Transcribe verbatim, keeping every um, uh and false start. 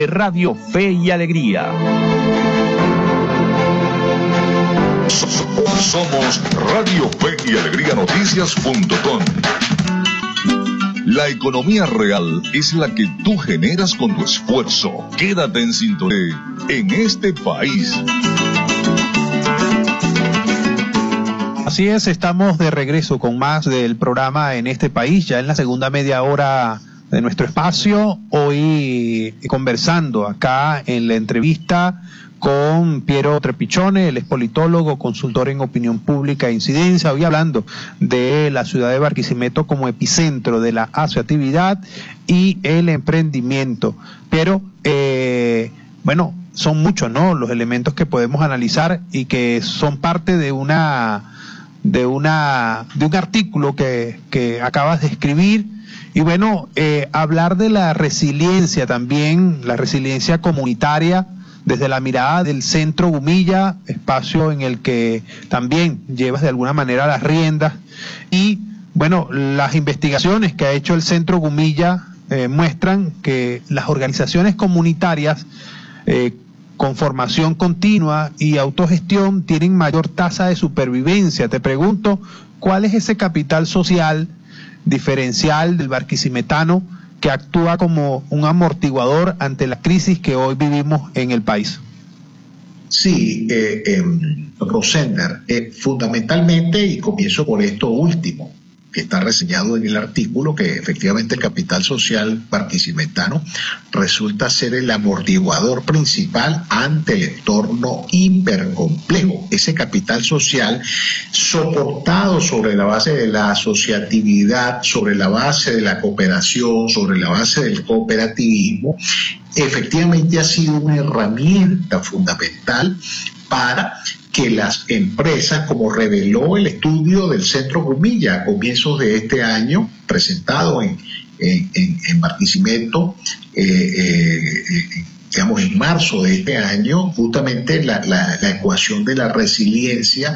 Radio Fe y Alegría. Somos Radio Fe y Alegría Noticias punto com. La economía real es la que tú generas con tu esfuerzo. Quédate en sintonía en este país. Así es, estamos de regreso con más del programa En este país, ya en la segunda media hora de nuestro espacio, hoy conversando acá en la entrevista con Piero Trepichone, él es politólogo, consultor en opinión pública e incidencia, hoy hablando de la ciudad de Barquisimeto como epicentro de la asociatividad y el emprendimiento. Pero, eh, bueno, son muchos, ¿no?, los elementos que podemos analizar y que son parte de una, de una, de un artículo que, que acabas de escribir. Y bueno, eh, hablar de la resiliencia también, la resiliencia comunitaria, desde la mirada del Centro Gumilla, espacio en el que también llevas de alguna manera las riendas. Y bueno, las investigaciones que ha hecho el Centro Gumilla eh, muestran que las organizaciones comunitarias eh, con formación continua y autogestión tienen mayor tasa de supervivencia. Te pregunto, ¿cuál es ese capital social diferencial del barquisimetano que actúa como un amortiguador ante la crisis que hoy vivimos en el país? Sí, eh, eh, Rosender, eh, fundamentalmente, y comienzo por esto último, que está reseñado en el artículo, que efectivamente el capital social barquisimetano resulta ser el amortiguador principal ante el entorno hipercomplejo. Ese capital social soportado sobre la base de la asociatividad, sobre la base de la cooperación, sobre la base del cooperativismo, efectivamente ha sido una herramienta fundamental para que las empresas, como reveló el estudio del Centro Gumilla a comienzos de este año, presentado en, en, en, en Barquisimeto, eh, eh, eh, digamos en marzo de este año, justamente la, la, la ecuación de la resiliencia